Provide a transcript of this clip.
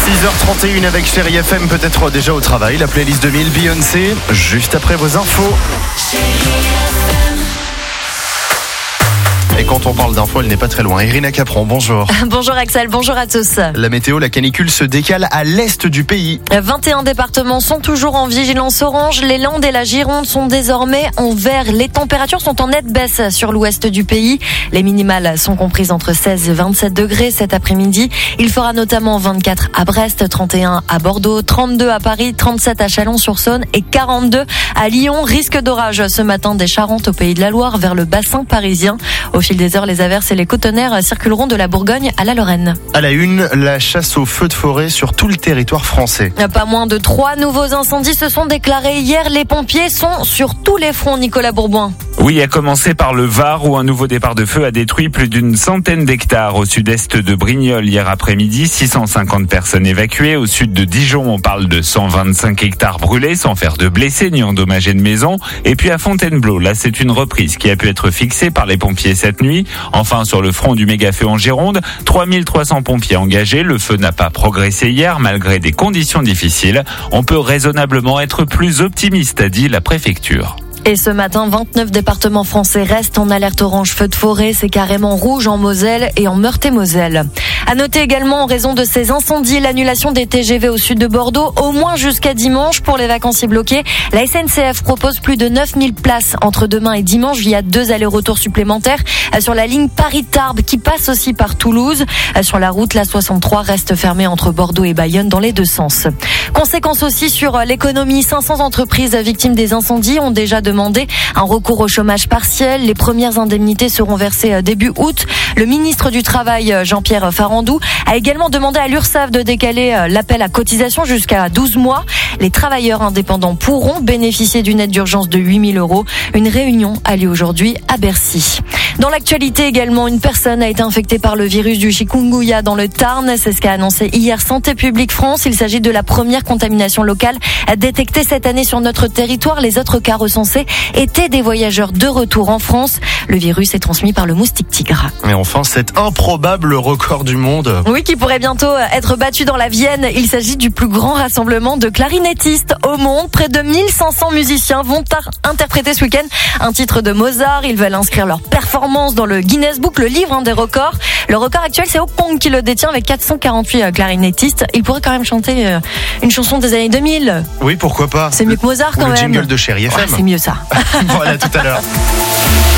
6h31 avec Chérie FM, peut-être déjà au travail. La playlist 2000 Beyoncé, juste après vos infos. Et quand on parle d'infos, elle n'est pas très loin. Irina Capron, bonjour. Bonjour Axel, bonjour à tous. La météo, la canicule se décale à l'est du pays. 21 départements sont toujours en vigilance orange. Les Landes et la Gironde sont désormais en vert. Les températures sont en nette baisse sur l'ouest du pays. Les minimales sont comprises entre 16 et 27 degrés cet après-midi. Il fera notamment 24 à Brest, 31 à Bordeaux, 32 à Paris, 37 à Chalon-sur-Saône et 42 à Lyon. Risque d'orage ce matin des Charentes au Pays de la Loire vers le bassin parisien. Au fil des heures, les averses et les cotonnerres circuleront de la Bourgogne à la Lorraine. À la une, la chasse aux feux de forêt sur tout le territoire français. Pas moins de 3 nouveaux incendies se sont déclarés hier. Les pompiers sont sur tous les fronts, Nicolas Bourbouin. Oui, à commencer par le Var où un nouveau départ de feu a détruit plus d'une centaine d'hectares au sud-est de Brignoles hier après-midi. 650 personnes évacuées. Au sud de Dijon, on parle de 125 hectares brûlés sans faire de blessés ni endommager de maison. Et puis à Fontainebleau, là c'est une reprise qui a pu être fixée par les pompiers cette nuit. Enfin, sur le front du méga-feu en Gironde, 3300 pompiers engagés. Le feu n'a pas progressé hier malgré des conditions difficiles. On peut raisonnablement être plus optimiste, a dit la préfecture. Et ce matin, 29 départements français restent en alerte orange feu de forêt. C'est carrément rouge en Moselle et en Meurthe-et-Moselle. À noter également, en raison de ces incendies, l'annulation des TGV au sud de Bordeaux, au moins jusqu'à dimanche pour les vacanciers bloqués. La SNCF propose plus de 9000 places entre demain et dimanche via 2 allers-retours supplémentaires sur la ligne Paris-Tarbes qui passe aussi par Toulouse. Sur la route, la 63 reste fermée entre Bordeaux et Bayonne dans les deux sens. Conséquence aussi sur l'économie. 500 entreprises victimes des incendies ont déjà demandé un recours au chômage partiel. Les premières indemnités seront versées début août. Le ministre du Travail, Jean-Pierre Farandou, a également demandé à l'URSSAF de décaler l'appel à cotisation jusqu'à 12 mois. Les travailleurs indépendants pourront bénéficier d'une aide d'urgence de 8 000 €. Une réunion a lieu aujourd'hui à Bercy. Dans l'actualité également, une personne a été infectée par le virus du chikungunya dans le Tarn. C'est ce qu'a annoncé hier Santé publique France. Il s'agit de la première contamination locale détectée cette année sur notre territoire. Les autres cas recensés étaient des voyageurs de retour en France. Le virus est transmis par le moustique tigre. Et enfin, cet improbable record du monde. Oui, qui pourrait bientôt être battu dans la Vienne. Il s'agit du plus grand rassemblement de clarinettistes au monde. Près de 1500 musiciens vont interpréter ce week-end un titre de Mozart. Ils veulent inscrire leur performance dans le Guinness Book, le livre des records. Le record actuel, c'est Hong Kong qui le détient avec 448 clarinettistes. Il pourrait quand même chanter une chanson des années 2000. Oui, pourquoi pas. C'est mieux que Mozart quand même. Le jingle de Chérie FM. Ouais, c'est mieux ça. Voilà, tout à l'heure.